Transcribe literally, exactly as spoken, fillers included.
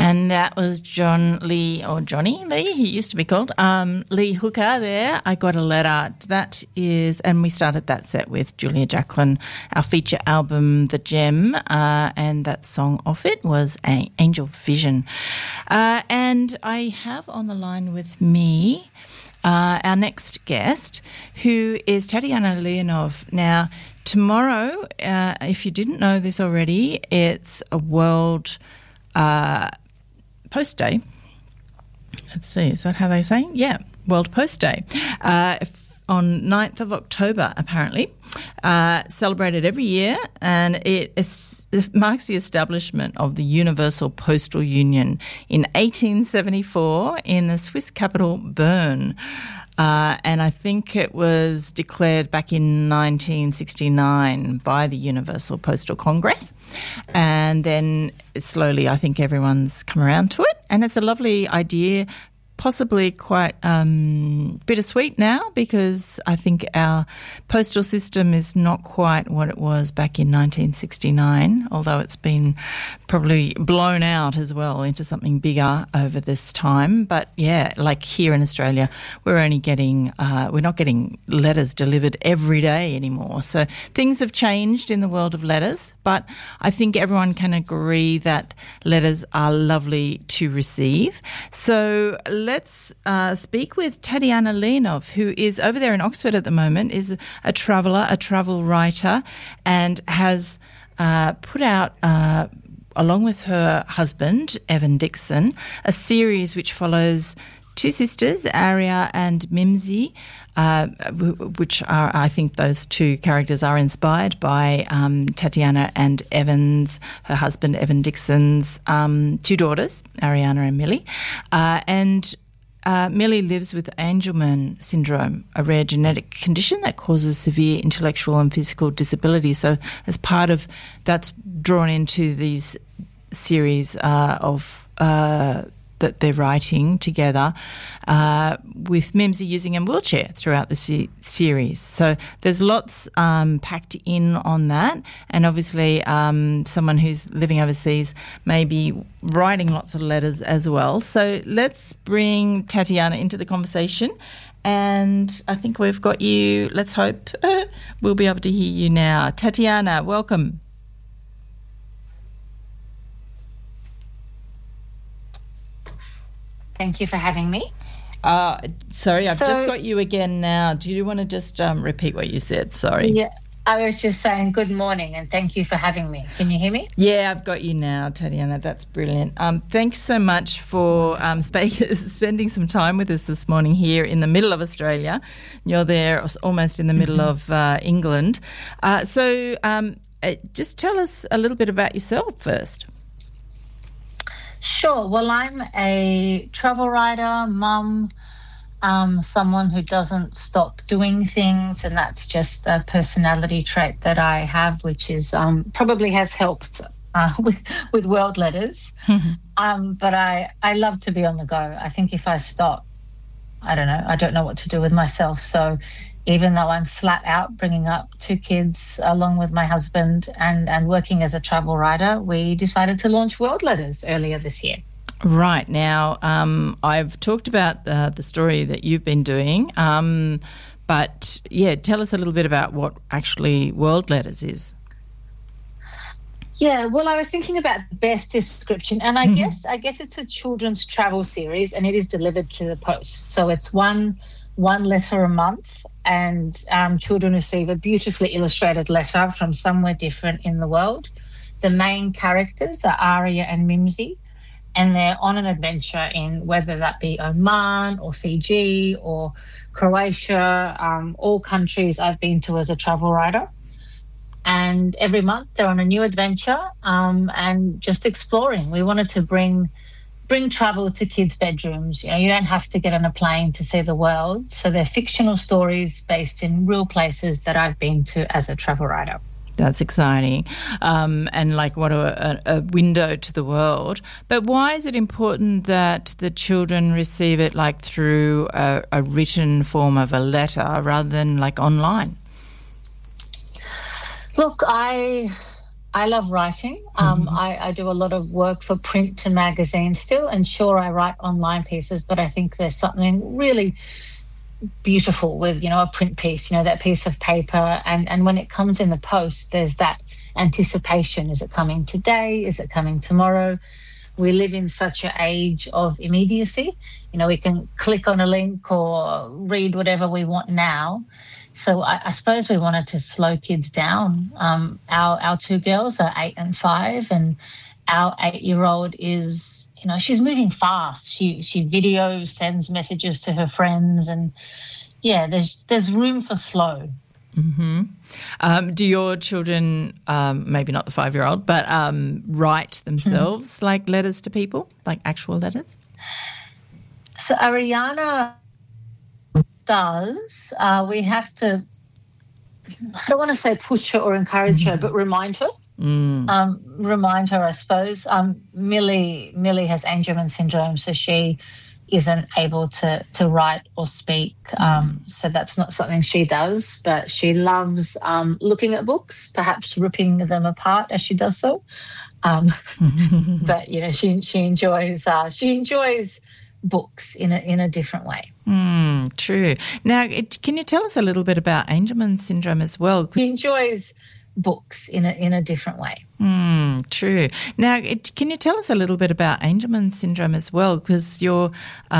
And that was John Lee, or Johnny Lee, he used to be called, um, Lee Hooker there. I Got a Letter. That is, and we started that set with Julia Jacklin, our feature album, The Gem, uh, and that song off it was a Angel Vision. Uh, and I have on the line with me uh, our next guest, who is Tatiana Leonov. Now, tomorrow, uh, if you didn't know this already, it's a World uh, Post Day. Let's see, is that how they say? Yeah, World Post Day. Uh, on ninth of October, apparently, uh, celebrated every year, and it, is, it marks the establishment of the Universal Postal Union in eighteen seventy-four in the Swiss capital Bern. Uh, and I think it was declared back in nineteen sixty-nine by the Universal Postal Congress. And then slowly I think everyone's come around to it. And it's a lovely idea, possibly quite um, bittersweet now, because I think our postal system is not quite what it was back in nineteen sixty-nine, although it's been probably blown out as well into something bigger over this time. But yeah, like here in Australia, we're only getting, uh, we're not getting letters delivered every day anymore. So things have changed in the world of letters, but I think everyone can agree that letters are lovely to receive. So let's uh, speak with Tatiana Leonov, who is over there in Oxford at the moment, is a traveller, a travel writer, and has uh, put out, uh, along with her husband, Evan Dixon, a series which follows two sisters, Aria and Mimsy, uh, which are, I think those two characters are inspired by um, Tatiana and Evan's, her husband, Evan Dixon's um, two daughters, Ariana and Millie. Uh, and Uh, Millie lives with Angelman syndrome, a rare genetic condition that causes severe intellectual and physical disability. So as part of that's drawn into these series uh, of uh, that they're writing together, uh, with Mimsy using a wheelchair throughout the se- series. So there's lots um, packed in on that, and obviously um, someone who's living overseas may be writing lots of letters as well. So let's bring Tatiana into the conversation, and I think we've got you. Let's hope uh, we'll be able to hear you now. Tatiana, welcome. Thank you for having me. Uh, sorry, I've so, just got you again now. Do you want to just um, repeat what you said? Sorry. Yeah, I was just saying good morning and thank you for having me. Can you hear me? Yeah, I've got you now, Tatiana. That's brilliant. Um, thanks so much for um, sp- spending some time with us this morning here in the middle of Australia. You're there almost in the middle mm-hmm. of uh, England. Uh, so um, uh, just tell us a little bit about yourself first. Sure. Well, I'm a travel writer, mum, um, someone who doesn't stop doing things, and that's just a personality trait that I have, which is um, probably has helped uh, with with World Letters. Mm-hmm. Um, but I, I love to be on the go. I think if I stop, I don't know, I don't know what to do with myself. So even though I'm flat out bringing up two kids along with my husband and, and working as a travel writer, we decided to launch World Letters earlier this year. Right. Now, um, I've talked about uh, the story that you've been doing, um, but, yeah, tell us a little bit about what actually World Letters is. Yeah, well, I was thinking about the best description, and I mm-hmm. guess I guess it's a children's travel series, and it is delivered to the post. So it's one one letter a month, and um, children receive a beautifully illustrated letter from somewhere different in the world. The main characters are Aria and Mimsy, and they're on an adventure in whether that be Oman or Fiji or Croatia, um, all countries I've been to as a travel writer. And every month they're on a new adventure um, and just exploring. We wanted to bring bring travel to kids' bedrooms. You know, you don't have to get on a plane to see the world. So they're fictional stories based in real places that I've been to as a travel writer. That's exciting. Um, and like what a, a window to the world. But why is it important that the children receive it like through a, a written form of a letter rather than like online? Look, I I love writing. Um, Mm-hmm. I, I do a lot of work for print and magazines still, and sure, I write online pieces, but I think there's something really beautiful with, you know, a print piece, you know, that piece of paper. And, and when it comes in the post, there's that anticipation. Is it coming today? Is it coming tomorrow? We live in such an age of immediacy. You know, we can click on a link or read whatever we want now. So I, I suppose we wanted to slow kids down. Um, our our two girls are eight and five, and our eight-year-old is, you know, she's moving fast. She she videos, sends messages to her friends, and yeah, there's there's room for slow. Mm-hmm. Um, do your children, um, maybe not the five-year-old, but um, write themselves mm-hmm. like letters to people, like actual letters? So Ariana does. Uh, we have to, I don't want to say push her or encourage mm-hmm. her, but remind her. Mm. Um, remind her, I suppose. Um, Millie, Millie has Angelman syndrome, so she isn't able to to write or speak. Um, so that's not something she does, but she loves um, looking at books, perhaps ripping them apart as she does so. Um, but you know, she she enjoys uh, she enjoys books in a in a different way. Mm, true. Now, it, can you tell us a little bit about Angelman syndrome as well? She enjoys books in a in a different way. Mm, true. Now, it, can you tell us a little bit about Angelman syndrome as well? Because you're